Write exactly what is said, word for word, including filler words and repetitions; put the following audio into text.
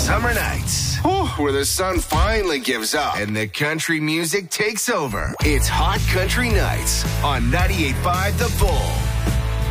summer nights, whew, where the sun finally gives up and the country music takes over. It's Hot Country Nights on ninety-eight point five The Bull.